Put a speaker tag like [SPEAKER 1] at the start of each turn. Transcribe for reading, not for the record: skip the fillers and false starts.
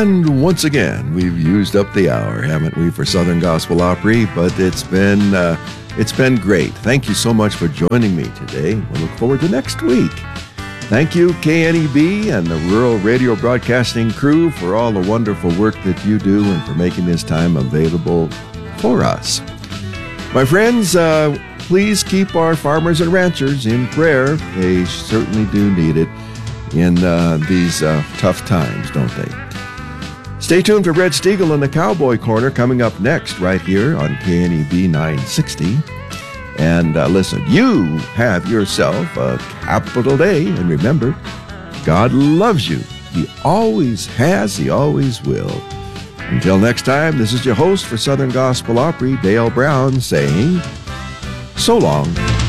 [SPEAKER 1] And once again, we've used up the hour, haven't we, for Southern Gospel Opry? But it's been great. Thank you so much for joining me today. We'll look forward to next week. Thank you, KNEB and the Rural Radio Broadcasting crew, for all the wonderful work that you do and for making this time available for us. My friends, please keep our farmers and ranchers in prayer. They certainly do need it in these tough times, don't they? Stay tuned for Red Stiegel and the Cowboy Corner coming up next right here on KNEB 960. And listen, you have yourself a capital day. And remember, God loves you. He always has. He always will. Until next time, this is your host for Southern Gospel Opry, Dale Brown, saying so long.